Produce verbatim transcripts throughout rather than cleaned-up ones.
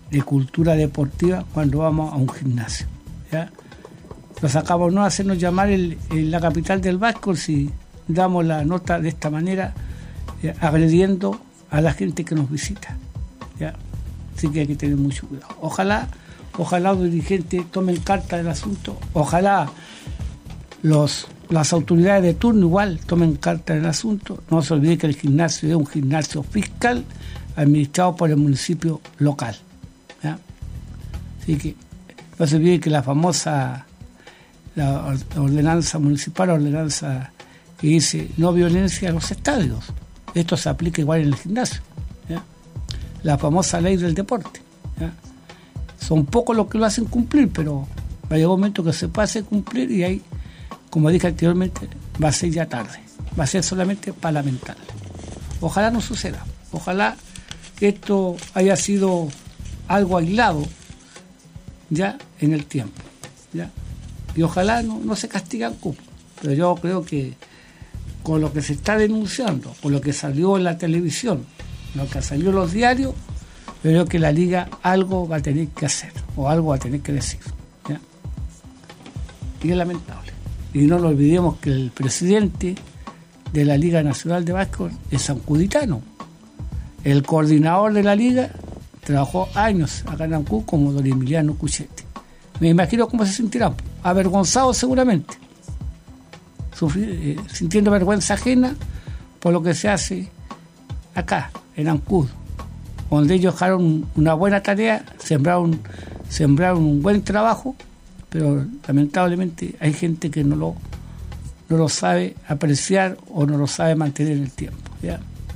de cultura deportiva cuando vamos a un gimnasio, ¿ya? Nos acabamos no hacernos llamar el, el, la capital del básquetbol si damos la nota de esta manera, eh, agrediendo a la gente que nos visita, ¿ya? Así que hay que tener mucho cuidado. Ojalá, ojalá los dirigentes tomen carta del asunto, ojalá los, las autoridades de turno igual tomen carta del asunto. No se olvide que el gimnasio es un gimnasio fiscal administrado por el municipio local, ¿ya? Así que no se olvide que la famosa la ordenanza municipal, la ordenanza que dice no violencia en los estadios, esto se aplica igual en el gimnasio, ¿ya? La famosa ley del deporte, ¿ya? Son pocos los que lo hacen cumplir, pero va a llegar un momento que se pase a cumplir y ahí, como dije anteriormente, va a ser ya tarde, va a ser solamente para lamentarle. Ojalá no suceda, ojalá que esto haya sido algo aislado ya en el tiempo, ¿ya? Y ojalá no, no se castigan cupos, pero yo creo que con lo que se está denunciando, con lo que salió en la televisión, lo que salió en los diarios, creo que la liga algo va a tener que hacer o algo va a tener que decir, ¿ya? Y es lamentable. Y no nos olvidemos que el presidente de la Liga Nacional de Básquetbol es sancuditano. El coordinador de la liga trabajó años acá en Ancud como don Emiliano Cuchetti. Me imagino cómo se sentirán, avergonzados seguramente, sufrir, eh, sintiendo vergüenza ajena por lo que se hace acá, en Ancud, donde ellos dejaron una buena tarea, sembraron, sembraron un buen trabajo, pero lamentablemente hay gente que no lo, no lo sabe apreciar o no lo sabe mantener en el tiempo, ¿ya?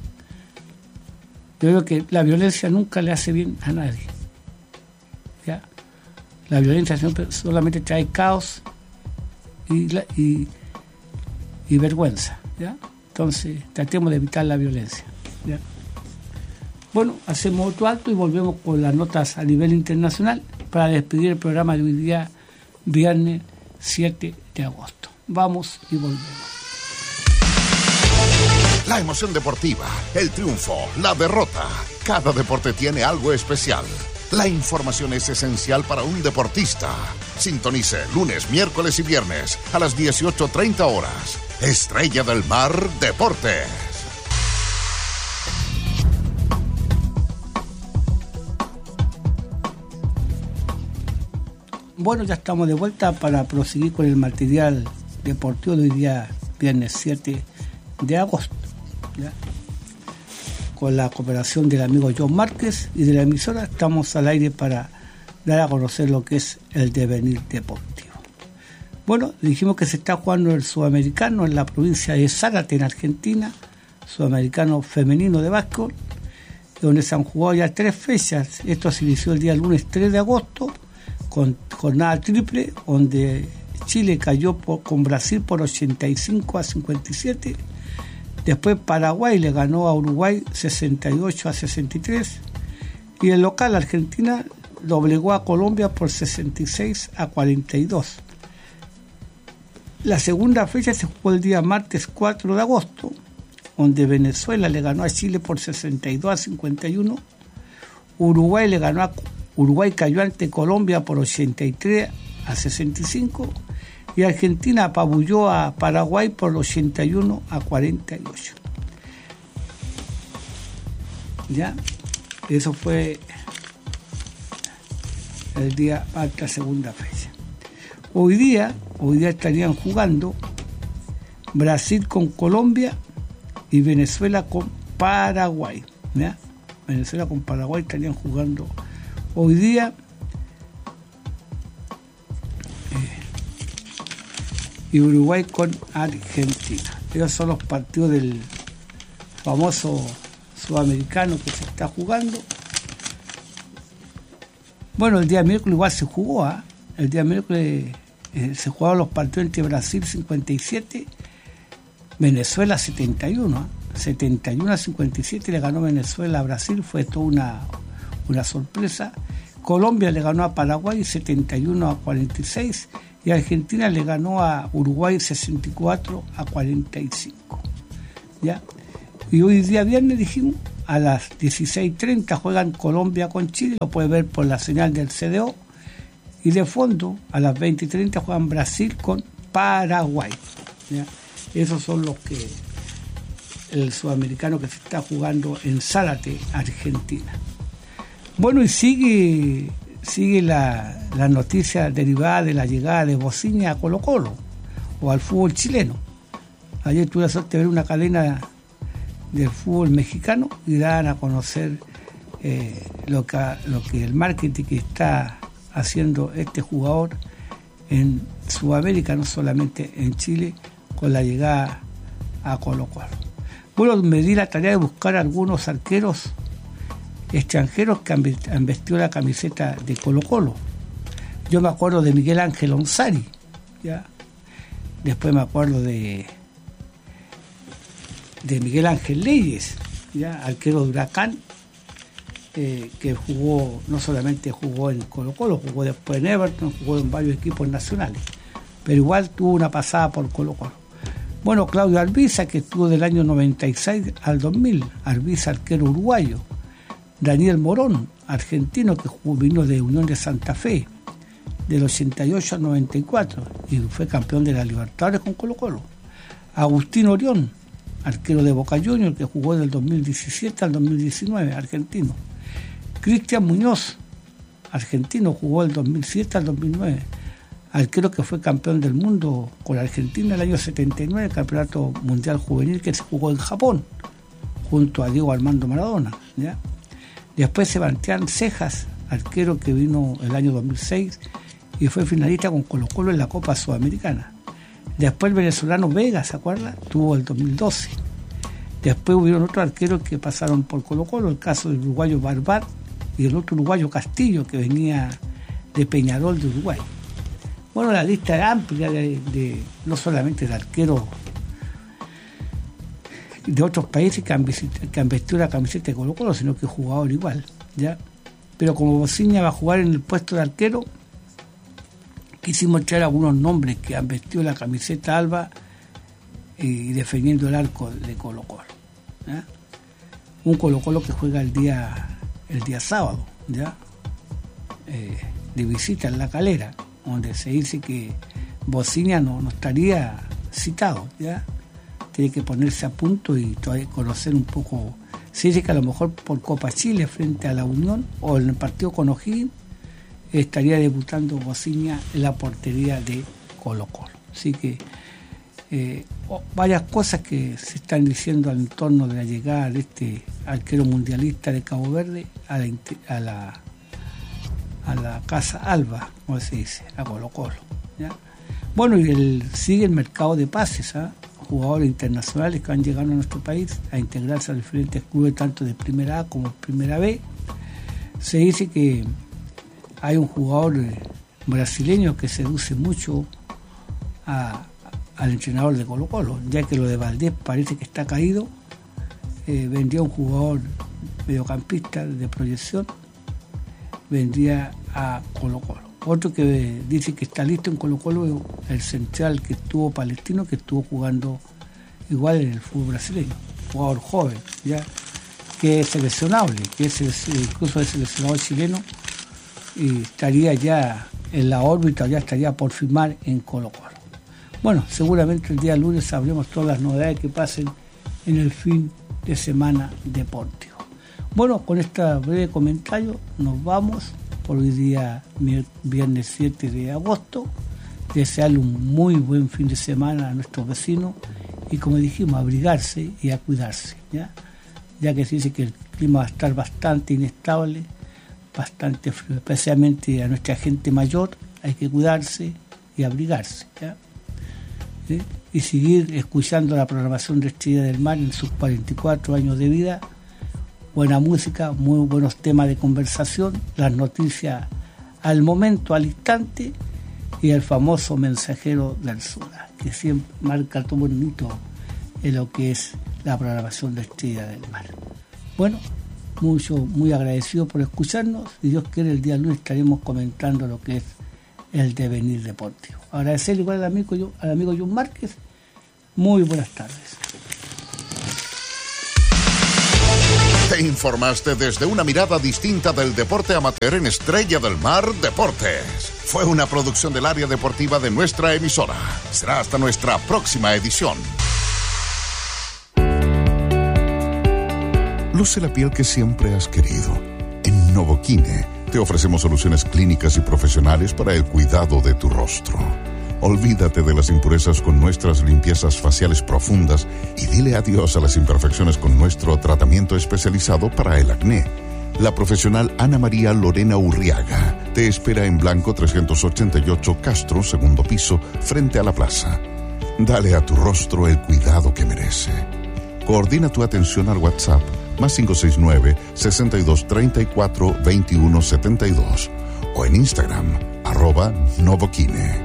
Yo creo que la violencia nunca le hace bien a nadie, ¿ya? La violencia siempre solamente trae caos y, y, y vergüenza, ¿ya? Entonces tratemos de evitar la violencia, ¿ya? Bueno, hacemos otro acto y volvemos con las notas a nivel internacional para despedir el programa de hoy día, viernes siete de agosto. Vamos y volvemos. La emoción deportiva, el triunfo, la derrota. Cada deporte tiene algo especial. La información es esencial para un deportista. Sintonice lunes, miércoles y viernes a las dieciocho treinta horas. Estrella del Mar Deportes. Bueno, ya estamos de vuelta para proseguir con el material deportivo de hoy día, viernes siete de agosto, ¿ya? Con la cooperación del amigo John Márquez y de la emisora, estamos al aire para dar a conocer lo que es el devenir deportivo. Bueno, dijimos que se está jugando el sudamericano en la provincia de Zárate, en Argentina, sudamericano femenino de básquetbol, donde se han jugado ya tres fechas. Esto se inició el día lunes tres de agosto, con jornada triple, donde Chile cayó por, con Brasil por ochenta y cinco a cincuenta y siete. Después Paraguay le ganó a Uruguay sesenta y ocho a sesenta y tres. Y el local Argentina doblegó a Colombia por sesenta y seis a cuarenta y dos. La segunda fecha se jugó el día martes cuatro de agosto, donde Venezuela le ganó a Chile por sesenta y dos a cincuenta y uno. Uruguay le ganó a Uruguay cayó ante Colombia por ochenta y tres a sesenta y cinco. Y Argentina apabulló a Paraguay por ochenta y uno a cuarenta y ocho. Ya, eso fue el día para la segunda fecha. Hoy día, hoy día estarían jugando Brasil con Colombia y Venezuela con Paraguay, ¿ya? Venezuela con Paraguay estarían jugando hoy día. Y Uruguay con Argentina. Esos son los partidos del famoso sudamericano que se está jugando. Bueno, el día miércoles igual se jugó, ¿eh? El día miércoles eh, se jugaron los partidos entre Brasil cincuenta y siete, Venezuela setenta y uno, ¿eh? setenta y uno a cincuenta y siete le ganó Venezuela a Brasil, fue toda una, una sorpresa. Colombia le ganó a Paraguay setenta y uno a cuarenta y seis. Y Argentina le ganó a Uruguay sesenta y cuatro a cuarenta y cinco. ¿Ya? Y hoy día viernes dijimos, a las dieciséis treinta juegan Colombia con Chile, lo puede ver por la señal del C D O, y de fondo a las veinte treinta juegan Brasil con Paraguay, ¿ya? Esos son los que el sudamericano que se está jugando en Zárate, Argentina. Bueno, y sigue sigue la, la noticia derivada de la llegada de Bociña a Colo-Colo o al fútbol chileno. Ayer tuve la suerte de ver una cadena del fútbol mexicano y dan a conocer eh, lo, que, lo que el marketing que está haciendo este jugador en Sudamérica, no solamente en Chile, con la llegada a Colo-Colo. Bueno, me di la tarea de buscar algunos arqueros extranjeros que han, han vestido la camiseta de Colo-Colo. Yo me acuerdo de Miguel Ángel Onsari, ¿ya? Después me acuerdo de de Miguel Ángel Leyes, ¿ya? Arquero de Huracán, eh, que jugó, no solamente jugó en Colo-Colo, jugó después en Everton, jugó en varios equipos nacionales, pero igual tuvo una pasada por Colo-Colo. Bueno, Claudio Arbiza, que estuvo del año noventa y seis al dos mil, Arbiza, arquero uruguayo. Daniel Morón, argentino, que jugó, vino de Unión de Santa Fe, del ochenta y ocho al noventa y cuatro, y fue campeón de la Libertadores con Colo-Colo. Agustín Orión, arquero de Boca Juniors, que jugó del dos mil diecisiete al dos mil diecinueve, argentino. Cristian Muñoz, argentino, jugó del dos mil siete al dos mil nueve, arquero que fue campeón del mundo con la Argentina el año setenta y nueve, el campeonato mundial juvenil que se jugó en Japón, junto a Diego Armando Maradona, ¿ya? Después Sebastián Cejas, arquero que vino el año dos mil seis y fue finalista con Colo-Colo en la Copa Sudamericana. Después el venezolano Vega, ¿se acuerda? Tuvo el dos mil doce. Después hubieron otros arqueros que pasaron por Colo-Colo, el caso del uruguayo Barbat y el otro uruguayo Castillo, que venía de Peñarol de Uruguay. Bueno, la lista es amplia de, de no solamente de arqueros de otros países que han, que han vestido la camiseta de Colo-Colo, sino que jugador igual, ¿ya? Pero como Bociña va a jugar en el puesto de arquero, quisimos traer algunos nombres que han vestido la camiseta alba y defendiendo el arco de Colo-Colo, ¿ya? Un Colo-Colo que juega el día el día sábado, ¿ya? Eh, de visita en La Calera, donde se dice que Bociña no, no estaría citado, ¿ya? Tiene que ponerse a punto y todavía conocer un poco. Se dice que a lo mejor por Copa Chile frente a la Unión o en el partido con O'Higgins estaría debutando Bociña en la portería de Colo-Colo. Así que eh, varias cosas que se están diciendo en torno de la llegada de este arquero mundialista de Cabo Verde a la, a la, a la Casa Alba, como se dice, a Colo-Colo, ¿ya? Bueno, y el, sigue el mercado de pases, ¿eh? Jugadores internacionales que van llegando a nuestro país a integrarse a diferentes clubes, tanto de primera A como de primera B. Se dice que hay un jugador brasileño que seduce mucho a, a, al entrenador de Colo-Colo, ya que lo de Valdés parece que está caído. Eh, vendría un jugador mediocampista de proyección, vendría a Colo-Colo. Otro que dice que está listo en Colo-Colo, el central que estuvo Palestino, que estuvo jugando igual en el fútbol brasileño, jugador joven, ya que es seleccionable, que es incluso el seleccionador chileno, y estaría ya en la órbita, ya estaría por firmar en Colo-Colo. Bueno, seguramente el día lunes sabremos todas las novedades que pasen en el fin de semana deportivo. Bueno, con este breve comentario nos vamos por hoy día, viernes siete de agosto. Desearle un muy buen fin de semana a nuestros vecinos y, como dijimos, abrigarse y a cuidarse, ¿ya? Ya que se dice que el clima va a estar bastante inestable, bastante frío, especialmente a nuestra gente mayor, hay que cuidarse y abrigarse, ¿ya? ¿Sí? Y seguir escuchando la programación de Estrella del Mar en sus cuarenta y cuatro años de vida. Buena música, muy buenos temas de conversación, las noticias al momento, al instante, y el famoso mensajero del sur, que siempre marca todo un hito en lo que es la programación de Estrella del Mar. Bueno, mucho, muy agradecido por escucharnos. Si Dios quiere, el día lunes estaremos comentando lo que es el devenir deportivo. Agradecerle igual al amigo, al amigo John Márquez. Muy buenas tardes. Te informaste desde una mirada distinta del deporte amateur en Estrella del Mar Deportes. Fue una producción del área deportiva de nuestra emisora. Será hasta nuestra próxima edición. Luce la piel que siempre has querido. En Novoquine te ofrecemos soluciones clínicas y profesionales para el cuidado de tu rostro. Olvídate de las impurezas con nuestras limpiezas faciales profundas y dile adiós a las imperfecciones con nuestro tratamiento especializado para el acné. La profesional Ana María Lorena Urriaga te espera en Blanco trescientos ochenta y ocho Castro, segundo piso, frente a la plaza. Dale a tu rostro el cuidado que merece. Coordina tu atención al WhatsApp más cinco seis nueve, sesenta y dos treinta y cuatro, veintiuno setenta y dos o en Instagram arroba Novoquine.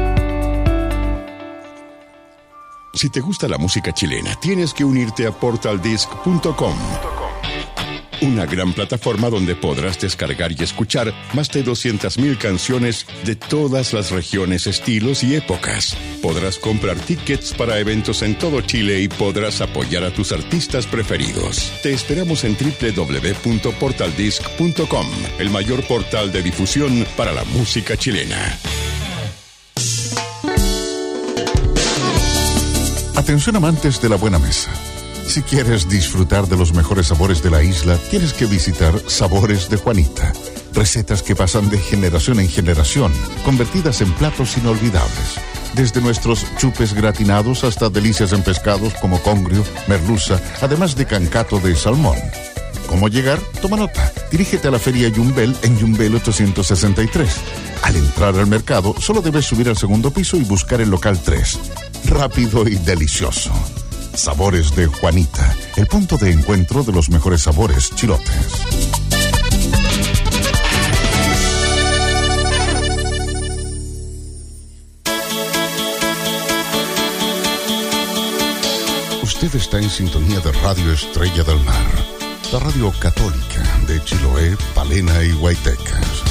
Si te gusta la música chilena, tienes que unirte a portal disc punto com. Una gran plataforma donde podrás descargar y escuchar más de doscientas mil canciones de todas las regiones, estilos y épocas. Podrás comprar tickets para eventos en todo Chile y podrás apoyar a tus artistas preferidos. Te esperamos en doble u doble u doble u punto portal disc punto com, el mayor portal de difusión para la música chilena. Atención amantes de la buena mesa. Si quieres disfrutar de los mejores sabores de la isla, tienes que visitar Sabores de Juanita. Recetas que pasan de generación en generación, convertidas en platos inolvidables. Desde nuestros chupes gratinados hasta delicias en pescados como congrio, merluza, además de cancato de salmón. ¿Cómo llegar? Toma nota. Dirígete a la Feria Yumbel en Yumbel ochocientos sesenta y tres. Al entrar al mercado, solo debes subir al segundo piso y buscar el local tres. Rápido y delicioso. Sabores de Juanita, el punto de encuentro de los mejores sabores chilotes. Usted está en sintonía de Radio Estrella del Mar, la radio católica de Chiloé, Palena y Huaytecas.